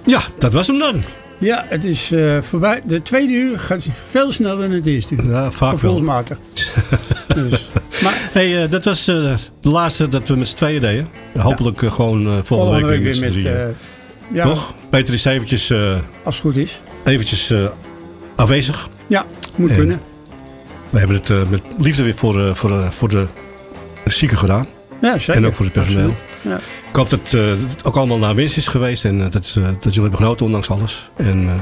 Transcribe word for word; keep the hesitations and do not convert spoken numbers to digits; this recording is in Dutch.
Ja, dat was hem dan. Ja, het is uh, voorbij. De tweede uur gaat veel sneller dan het eerste uur. Ja, vaak gevoelsmatig. Dus, maar, hey, uh, dat was uh, de laatste dat we met z'n tweeën deden. Hopelijk uh, gewoon uh, volgende, volgende week weer met z'n drieën. Uh, ja, Toch? Peter is eventjes... Uh, als het goed is. Eventjes uh, afwezig. Ja, moet en kunnen. We hebben het uh, met liefde weer voor, uh, voor, uh, voor de zieken gedaan. Ja, zeker. En ook voor het personeel. Ja. Ik hoop dat uh, het ook allemaal naar winst is geweest. En uh, dat, uh, dat jullie hebben genoten ondanks alles. En, uh,